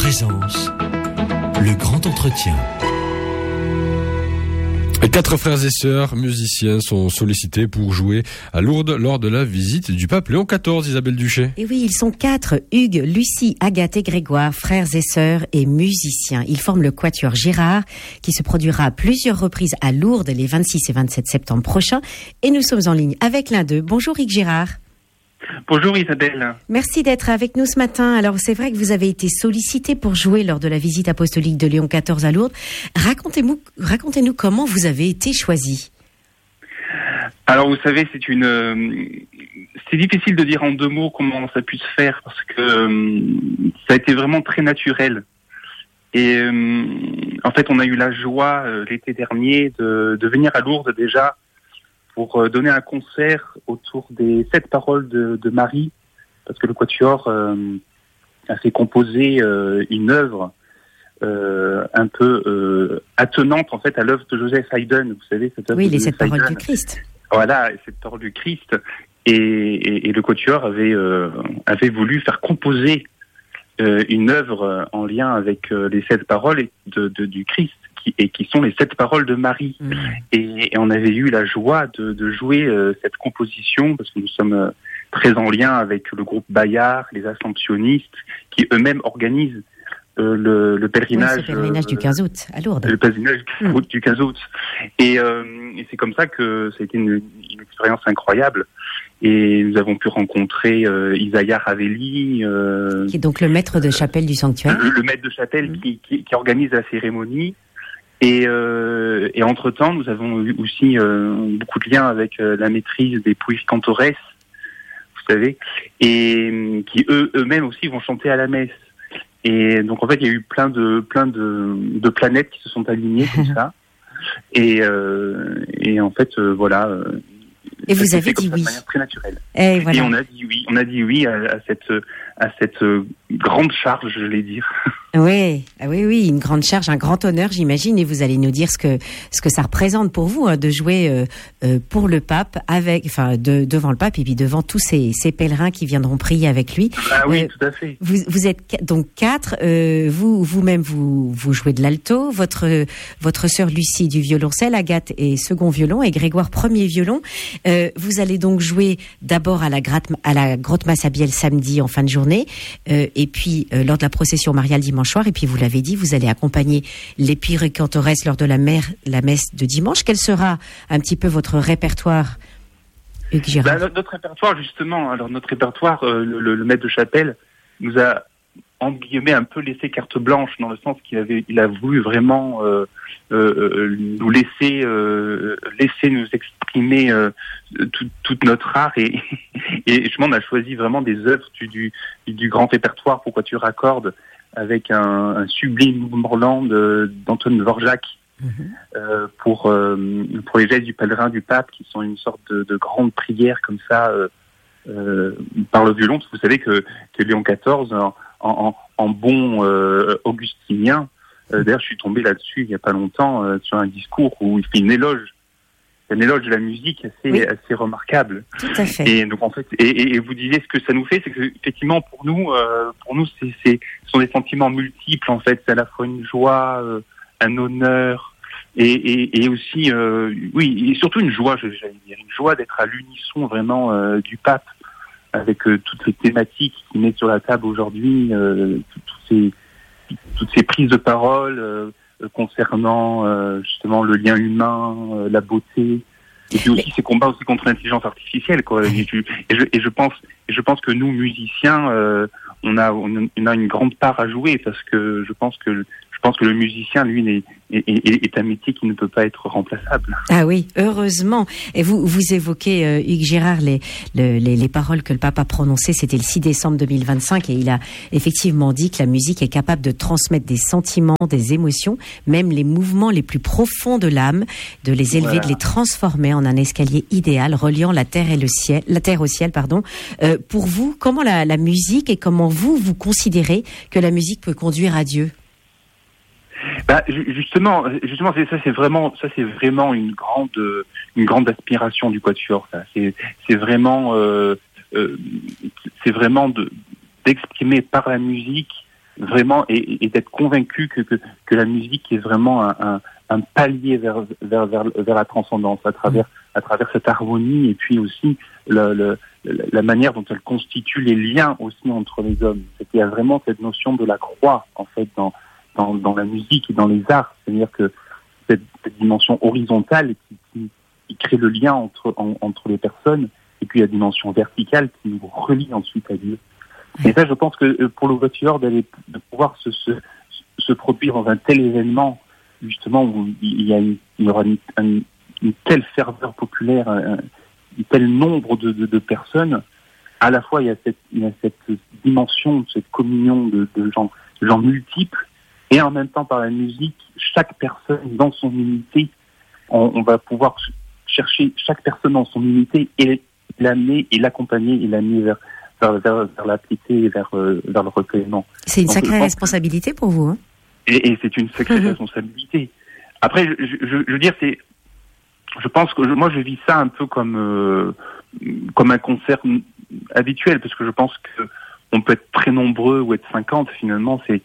Présence, le grand entretien. 4 frères et sœurs musiciens sont sollicités pour jouer à Lourdes lors de la visite du pape Léon XIV, Isabelle Duché. Et oui, ils sont 4, Hugues, Lucie, Agathe et Grégoire, frères et sœurs et musiciens. Ils forment le Quatuor Girard qui se produira à plusieurs reprises à Lourdes les 26 et 27 septembre prochains. Et nous sommes en ligne avec l'un d'eux. Bonjour Hugues Girard. Bonjour Isabelle. Merci d'être avec nous ce matin. Alors c'est vrai que vous avez été sollicité pour jouer lors de la visite apostolique de Léon XIV à Lourdes. Racontez-nous comment vous avez été choisi. Alors vous savez, c'est difficile de dire en 2 mots comment ça a pu se faire parce que ça a été vraiment très naturel. Et en fait, on a eu la joie l'été dernier de venir à Lourdes déjà pour donner un concert autour des 7 paroles de Marie, parce que le Quatuor a fait composer une œuvre un peu attenante en fait à l'œuvre de Joseph Haydn. Vous savez, cette œuvre. Oui, les 7 paroles du Christ. Voilà, les 7 paroles du Christ. Et le Quatuor avait voulu faire composer une œuvre en lien avec les 7 paroles du Christ, qui sont les 7 paroles de Marie. Et on avait eu la joie de jouer cette composition, parce que nous sommes très en lien avec le groupe Bayard, les Assomptionnistes, qui eux-mêmes organisent le pèlerinage, le pèlerinage du 15 août à Lourdes. Le pèlerinage du 15 août. Et c'est comme ça que ça a été une expérience incroyable. Et nous avons pu rencontrer Isaiah Ravelli, qui est donc le maître de chapelle du sanctuaire. Le maître de chapelle qui organise la cérémonie. Et entre-temps, nous avons eu aussi beaucoup de liens avec la maîtrise des Puig Cantores, vous savez, et qui eux-mêmes aussi vont chanter à la messe. Et donc en fait, il y a eu plein de planètes qui se sont alignées comme ça. Et en fait, voilà. Et vous avez dit oui. De manière très naturelle. Et voilà. Et on a dit oui à cette grande charge, je vais dire. Oui, une grande charge, un grand honneur, j'imagine, et vous allez nous dire ce que ça représente pour vous de jouer pour le pape devant le pape et puis devant tous ces pèlerins qui viendront prier avec lui. Ah oui, tout à fait. Vous êtes donc 4, vous-même vous jouez de l'alto, votre sœur Lucie du violoncelle, Agathe est second violon et Grégoire premier violon. Vous allez donc jouer d'abord à la grotte Massabielle samedi en fin de journée, et puis lors de la procession mariale dimanche soir, et puis vous l'avez dit, vous allez accompagner les Puig Cantores lors de la messe de dimanche. Quel sera un petit peu votre répertoire, Hugues Girard? Notre répertoire, justement, le maître de chapelle nous a en guillemets un peu laissé carte blanche, dans le sens qu'il a voulu vraiment nous laisser nous exprimer toute notre art, et justement on a choisi vraiment des œuvres du grand répertoire pour Quatuor à cordes, avec un sublime Morland d'Antoine Dvorak, pour les gestes du pèlerin du pape, qui sont une sorte de grande prière comme ça par le violon. Vous savez que Léon XIV, en bon augustinien, d'ailleurs je suis tombé là-dessus il n'y a pas longtemps sur un discours où il fait un éloge de la musique assez remarquable. Tout à fait. Et donc en fait, et vous disiez ce que ça nous fait, c'est que effectivement pour nous ce sont des sentiments multiples en fait. C'est à la fois une joie, un honneur, et aussi et surtout une joie, j'allais dire, une joie d'être à l'unisson vraiment du pape, avec toutes les thématiques qu'il met sur la table aujourd'hui, toutes ces prises de parole concernant justement le lien humain, la beauté, et puis aussi ces combats aussi contre l'intelligence artificielle, quoi. Et je pense que nous musiciens, on a une grande part à jouer, parce que je pense que le musicien, lui, est un métier qui ne peut pas être remplaçable. Ah oui, heureusement. Et vous évoquez, Hugues Girard, les paroles que le pape a prononcées, c'était le 6 décembre 2025, et il a effectivement dit que la musique est capable de transmettre des sentiments, des émotions, même les mouvements les plus profonds de l'âme, de les élever, voilà, de les transformer en un escalier idéal reliant la terre au ciel. Pour vous, comment la musique, et comment vous considérez que la musique peut conduire à Dieu? Justement, c'est vraiment une grande aspiration du Quatuor. Ça, c'est vraiment d'exprimer par la musique vraiment et d'être convaincu que la musique est vraiment un palier vers la transcendance à travers cette harmonie et puis aussi la manière dont elle constitue les liens aussi entre les hommes. C'est qu'il y a vraiment cette notion de la croix en fait dans la musique et dans les arts, c'est-à-dire que cette dimension horizontale qui crée le lien entre les personnes, et puis la dimension verticale qui nous relie ensuite à Dieu. Et ça, je pense que pour le Votivore, de pouvoir se produire dans un tel événement, justement, où il y aura une telle ferveur populaire, un tel nombre de personnes, à la fois il y a cette dimension, cette communion de gens multiples, et en même temps par la musique, chaque personne dans son unité, on va pouvoir chercher chaque personne dans son unité et l'amener et l'accompagner et l'amener vers la piété et vers le recueillement. C'est une sacrée responsabilité pour vous, hein. Et c'est une sacrée responsabilité. Après, je veux dire, je pense que moi je vis ça un peu comme un concert habituel, parce que je pense que on peut être très nombreux ou être 50, finalement c'est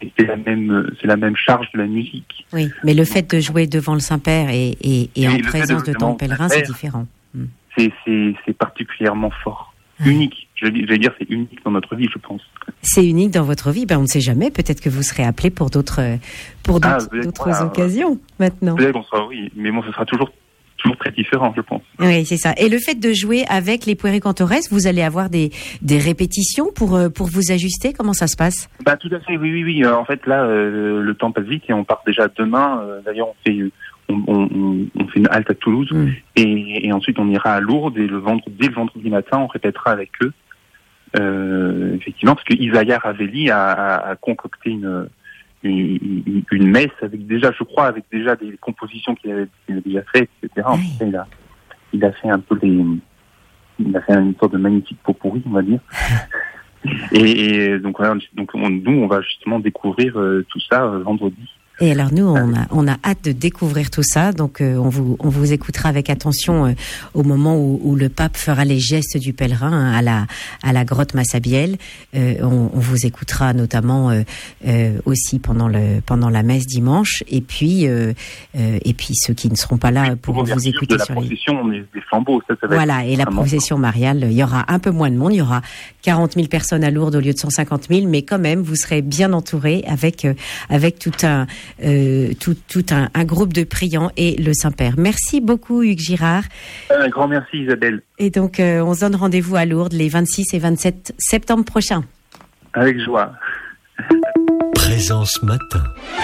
la même charge de la musique. Oui, mais le fait de jouer devant le Saint-Père et en présence de tant de pèlerins, c'est différent. C'est particulièrement fort. Unique. Je vais dire, c'est unique dans notre vie, je pense. C'est unique dans votre vie. On ne sait jamais. Peut-être que vous serez appelé pour d'autres occasions maintenant. Peut-être qu'on sera, oui, mais bon, ce sera toujours très différent, je pense. Oui, c'est ça. Et le fait de jouer avec les Puericantores, vous allez avoir des répétitions pour vous ajuster. Comment ça se passe? Tout à fait. Oui. En fait, là, le temps passe vite et on part déjà demain. D'ailleurs, on fait une halte à Toulouse et ensuite on ira à Lourdes et dès le vendredi matin on répétera avec eux effectivement, parce que Isaiah Ravelli a concocté une messe avec déjà des compositions qu'il avait déjà faites, etc. Oui. Il a fait un peu il a fait une sorte de magnifique pot pourri, on va dire. et donc voilà, nous on va justement découvrir tout ça vendredi. Et alors nous, on a hâte de découvrir tout ça. Donc on vous écoutera avec attention au moment où le pape fera les gestes du pèlerin à la grotte Massabielle. On vous écoutera notamment aussi pendant la messe dimanche. Et puis ceux qui ne seront pas là pourront vous écouter sur les procession des flambeaux. Ça va voilà, et la procession mariale, il y aura un peu moins de monde. Il y aura 40 000 personnes à Lourdes au lieu de 150 000, mais quand même vous serez bien entourés avec tout un groupe de priants et le Saint-Père. Merci beaucoup Hugues Girard. Un grand merci Isabelle. Et donc on se donne rendez-vous à Lourdes les 26 et 27 septembre prochains. Avec joie. Présence matin.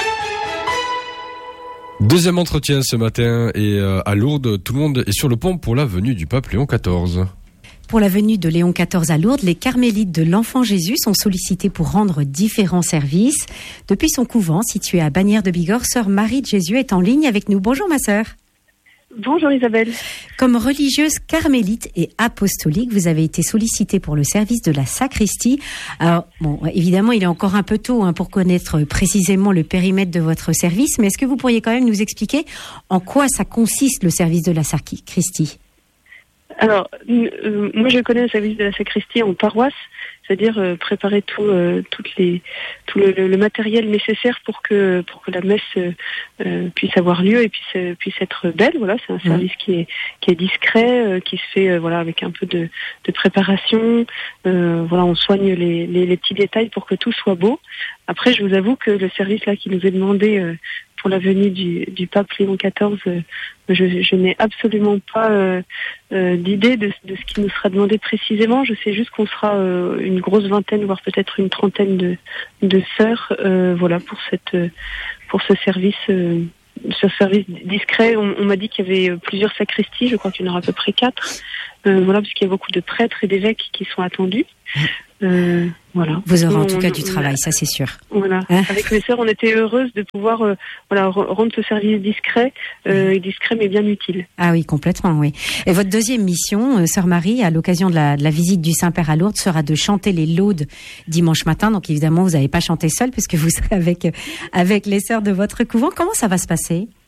Deuxième entretien ce matin et à Lourdes, tout le monde est sur le pont pour la venue du pape Léon XIV. Pour la venue de Léon XIV à Lourdes, les carmélites de l'Enfant Jésus sont sollicités pour rendre différents services. Depuis son couvent, situé à Bagnères de Bigorre, sœur Marie de Jésus est en ligne avec nous. Bonjour ma sœur. Bonjour Isabelle. Comme religieuse carmélite et apostolique, vous avez été sollicitée pour le service de la sacristie. Alors, bon, évidemment, il est encore un peu tôt pour connaître précisément le périmètre de votre service, mais est-ce que vous pourriez quand même nous expliquer en quoi ça consiste le service de la sacristie ? Alors, moi je connais le service de la sacristie en paroisse, c'est-à-dire préparer tout le matériel nécessaire pour que la messe puisse avoir lieu et puisse être belle. Voilà, c'est un service qui est discret, qui se fait avec un peu de préparation. On soigne les petits détails pour que tout soit beau. Après, je vous avoue que le service là qui nous est demandé pour la venue du pape Léon XIV, je n'ai absolument pas d'idée de ce qui nous sera demandé précisément. Je sais juste qu'on sera une grosse vingtaine, voire peut-être une trentaine de sœurs, pour ce service discret. On m'a dit qu'il y avait plusieurs sacristies, je crois qu'il y en aura à peu près 4, parce qu'il y a beaucoup de prêtres et d'évêques qui sont attendus. Vous aurez en tout cas du travail, ça c'est sûr. Voilà. Avec mes sœurs, on était heureuses de pouvoir rendre ce service discret mais bien utile. Ah oui, complètement, oui. Et votre deuxième mission, sœur Marie, à l'occasion de la visite du Saint-Père à Lourdes, sera de chanter les laudes dimanche matin. Donc évidemment, vous n'allez pas chanter seule puisque vous serez avec les sœurs de votre couvent. Comment ça va se passer ?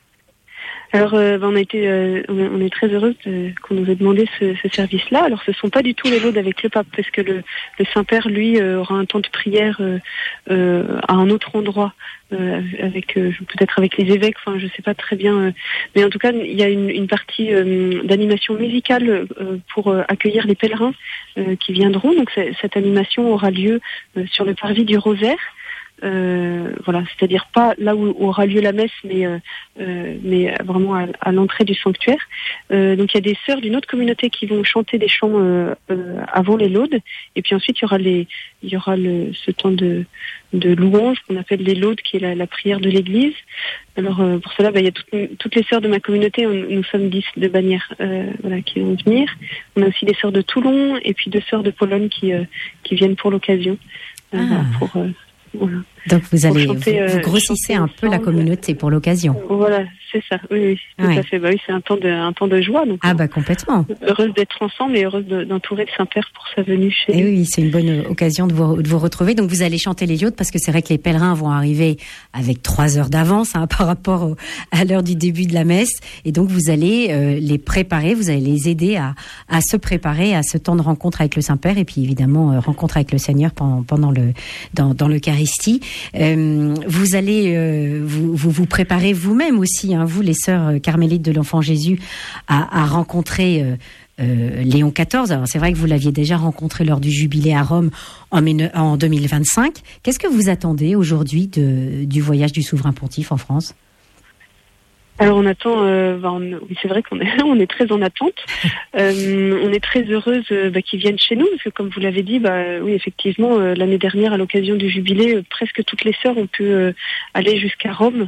Alors, on est très heureuse qu'on nous ait demandé ce service-là. Alors, ce sont pas du tout les laudes avec le pape, parce que le Saint-Père, lui, aura un temps de prière à un autre endroit, avec peut-être avec les évêques. Enfin, je sais pas très bien, mais en tout cas, il y a une partie d'animation musicale pour accueillir les pèlerins qui viendront. Donc, cette animation aura lieu sur le parvis du Rosaire. Voilà, c'est-à-dire pas là où aura lieu la messe, mais vraiment à l'entrée du sanctuaire. Donc il y a des sœurs d'une autre communauté qui vont chanter des chants avant les laudes, et puis ensuite il y aura ce temps de louange qu'on appelle les laudes, qui est la prière de l'Église. Alors pour cela, il y a toutes les sœurs de ma communauté. Nous sommes 10 de Bagnères, qui vont venir. On a aussi des sœurs de Toulon et puis 2 sœurs de Pologne qui viennent pour l'occasion. Voilà. Donc vous allez chanter, vous grossissez un peu la communauté pour l'occasion. Voilà, c'est ça. Oui, tout à fait. Oui, c'est un temps de joie. Donc, complètement. Heureuse d'être ensemble et heureuse d'entourer le Saint-Père pour sa venue chez nous. Oui, c'est une bonne occasion de vous retrouver. Donc vous allez chanter les laudes, parce que c'est vrai que les pèlerins vont arriver avec 3 heures d'avance par rapport à l'heure du début de la messe, et donc vous allez les préparer, vous allez les aider à se préparer à ce temps de rencontre avec le Saint-Père, et puis évidemment rencontre avec le Seigneur pendant dans l'Eucharistie. Vous allez vous préparer vous-même aussi, vous les sœurs carmélites de l'Enfant Jésus, à rencontrer Léon XIV. Alors c'est vrai que vous l'aviez déjà rencontré lors du jubilé à Rome en 2025. Qu'est-ce que vous attendez aujourd'hui du voyage du souverain pontife en France ? Alors on attend, c'est vrai qu'on est très en attente. On est très heureuse qu'ils viennent chez nous, parce que comme vous l'avez dit, oui, effectivement, l'année dernière, à l'occasion du jubilé, presque toutes les sœurs ont pu aller jusqu'à Rome,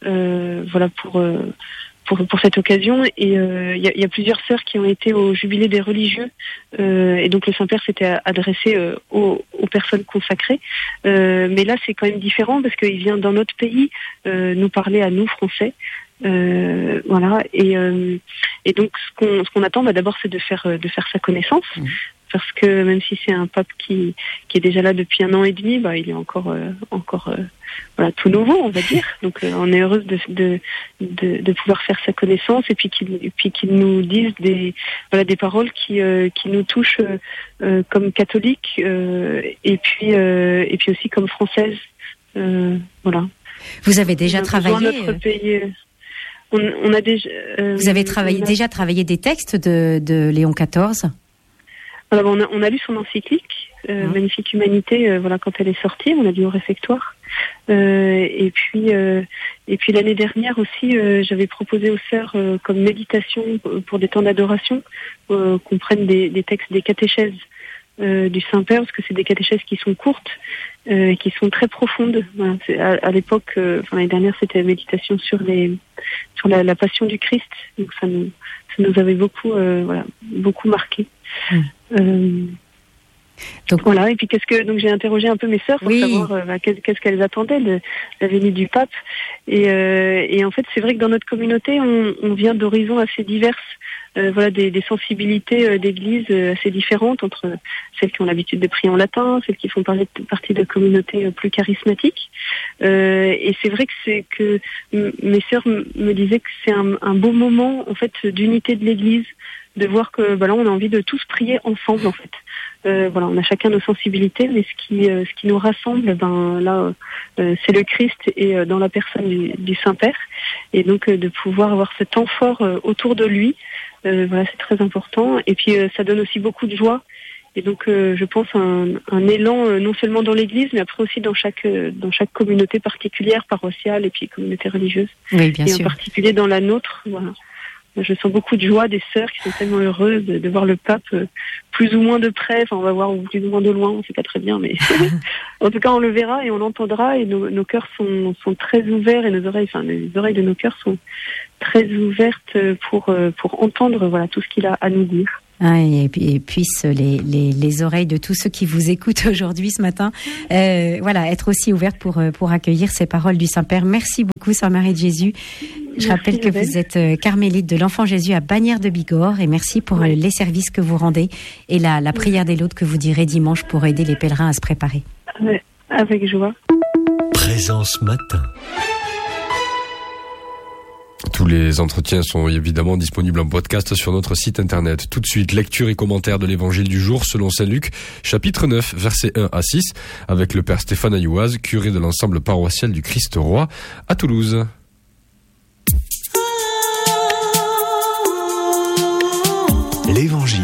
pour cette occasion. Et il y a plusieurs sœurs qui ont été au jubilé des religieux, et donc le Saint-Père s'était adressé aux personnes consacrées. Mais là, c'est quand même différent, parce qu'il vient dans notre pays nous parler à nous, Français. Voilà, et donc ce qu'on attend, d'abord, c'est de faire sa connaissance, parce que même si c'est un pape qui est déjà là depuis 1 an et demi, il est encore tout nouveau, on va dire. Donc on est heureuse de pouvoir faire sa connaissance, et puis qu'il nous dise des paroles qui nous touchent comme catholiques, et puis aussi comme françaises. Voilà. Vous avez déjà travaillé notre pays. On a déjà. Vous avez déjà travaillé des textes de Léon XIV ? Alors, on a lu son encyclique, Magnifique Humanité, quand elle est sortie, on l'a lu au réfectoire. Et puis l'année dernière aussi, j'avais proposé aux sœurs comme méditation pour des temps d'adoration, qu'on prenne des textes des catéchèses du Saint-Père, parce que c'est des catéchèses qui sont courtes, qui sont très profondes. Voilà, à l'époque, l'année dernière, c'était la méditation sur la passion du Christ. Donc ça nous avait beaucoup marqué. Donc voilà. Et puis donc j'ai interrogé un peu mes sœurs pour savoir qu'est-ce qu'elles attendaient de la venue du pape. Et en fait, c'est vrai que dans notre communauté, on vient d'horizons assez diverses. Des sensibilités d'église assez différentes, entre celles qui ont l'habitude de prier en latin, celles qui font partie de communautés plus charismatiques. Et c'est vrai que mes sœurs me disaient que c'est un beau moment, en fait, d'unité de l'église, de voir que là, on a envie de tous prier ensemble, en fait. On a chacun nos sensibilités, mais ce qui nous rassemble, c'est le Christ, et dans la personne du Saint-Père. Et donc de pouvoir avoir ce temps fort autour de lui, c'est très important. Et puis ça donne aussi beaucoup de joie. Et donc je pense un élan non seulement dans l'Église, mais après aussi dans chaque communauté particulière, paroissiale et puis communauté religieuse. Oui, bien sûr. En particulier dans la nôtre. Voilà. Je sens beaucoup de joie des sœurs qui sont tellement heureuses de voir le pape plus ou moins de près. Enfin, on va voir plus ou moins de loin, on ne sait pas très bien, mais en tout cas, on le verra et on l'entendra. Et nos cœurs sont très ouverts, et les oreilles de nos cœurs sont très ouvertes pour entendre tout ce qu'il a à nous dire. Et puissent les oreilles de tous ceux qui vous écoutent aujourd'hui, ce matin, être aussi ouvertes pour accueillir ces paroles du Saint-Père. Merci beaucoup, Sœur Marie de Jésus. Je rappelle que vous êtes carmélite de l'Enfant Jésus à Bagnères de Bigorre, et merci pour les services que vous rendez et la prière des laudes que vous direz dimanche pour aider les pèlerins à se préparer. Avec joie. Présence matin. Tous les entretiens sont évidemment disponibles en podcast sur notre site internet. Tout de suite, lecture et commentaire de l'évangile du jour selon Saint Luc, chapitre 9, versets 1 à 6, avec le père Stéphane Ayouaz, curé de l'ensemble paroissial du Christ-Roi à Toulouse. L'Évangile.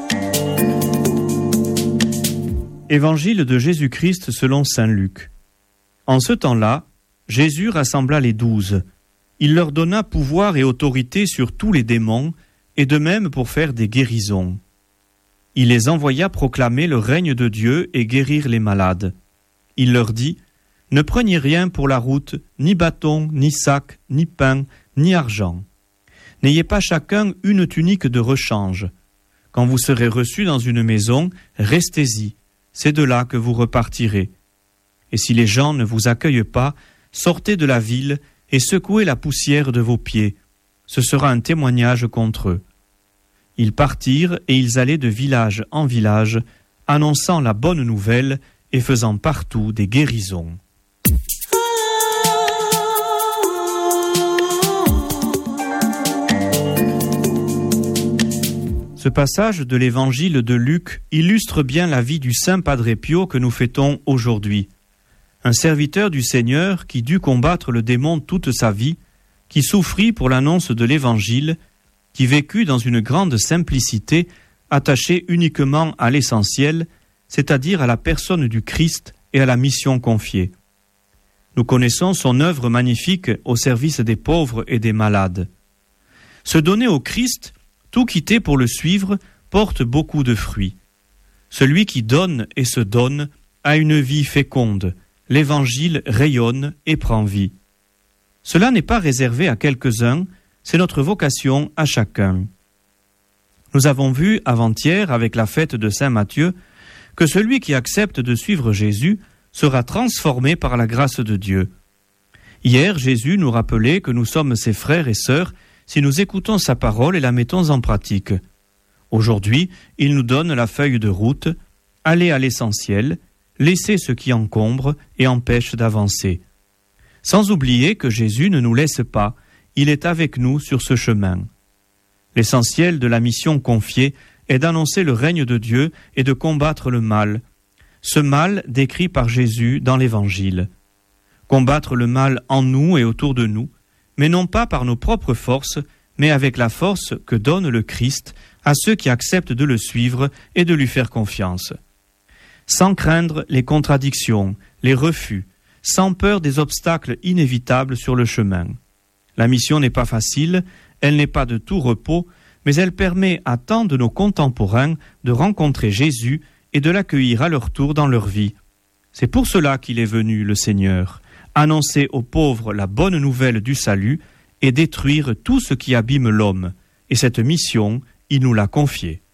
Évangile de Jésus-Christ selon saint Luc. En ce temps-là, Jésus rassembla les 12. Il leur donna pouvoir et autorité sur tous les démons, et de même pour faire des guérisons. Il les envoya proclamer le règne de Dieu et guérir les malades. Il leur dit : ne prenez rien pour la route, ni bâton, ni sac, ni pain, ni argent. N'ayez pas chacun une tunique de rechange. Quand vous serez reçus dans une maison, restez-y. C'est de là que vous repartirez. Et si les gens ne vous accueillent pas, sortez de la ville et secouez la poussière de vos pieds. Ce sera un témoignage contre eux. Ils partirent et ils allaient de village en village, annonçant la bonne nouvelle et faisant partout des guérisons. Ce passage de l'évangile de Luc illustre bien la vie du saint Padre Pio que nous fêtons aujourd'hui. Un serviteur du Seigneur qui dut combattre le démon toute sa vie, qui souffrit pour l'annonce de l'Évangile, qui vécut dans une grande simplicité, attaché uniquement à l'essentiel, c'est-à-dire à la personne du Christ et à la mission confiée. Nous connaissons son œuvre magnifique au service des pauvres et des malades. Se donner au Christ, tout quitter pour le suivre, porte beaucoup de fruits. Celui qui donne et se donne a une vie féconde. L'Évangile rayonne et prend vie. Cela n'est pas réservé à quelques-uns, c'est notre vocation à chacun. Nous avons vu avant-hier, avec la fête de Saint Matthieu, que celui qui accepte de suivre Jésus sera transformé par la grâce de Dieu. Hier, Jésus nous rappelait que nous sommes ses frères et sœurs si nous écoutons sa parole et la mettons en pratique. Aujourd'hui, il nous donne la feuille de route, aller à l'essentiel, laisser ce qui encombre et empêche d'avancer. Sans oublier que Jésus ne nous laisse pas, il est avec nous sur ce chemin. L'essentiel de la mission confiée est d'annoncer le règne de Dieu et de combattre le mal. Ce mal décrit par Jésus dans l'Évangile. Combattre le mal en nous et autour de nous, mais non pas par nos propres forces, mais avec la force que donne le Christ à ceux qui acceptent de le suivre et de lui faire confiance. Sans craindre les contradictions, les refus, sans peur des obstacles inévitables sur le chemin. La mission n'est pas facile, elle n'est pas de tout repos, mais elle permet à tant de nos contemporains de rencontrer Jésus et de l'accueillir à leur tour dans leur vie. C'est pour cela qu'il est venu, le Seigneur, annoncer aux pauvres la bonne nouvelle du salut et détruire tout ce qui abîme l'homme. Et cette mission, il nous l'a confiée.